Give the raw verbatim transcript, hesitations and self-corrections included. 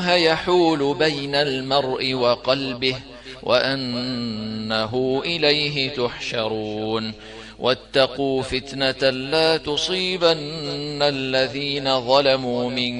يحول بين المرء وقلبه وأنه إليه تحشرون واتقوا فتنة لا تصيبن الذين ظلموا منكم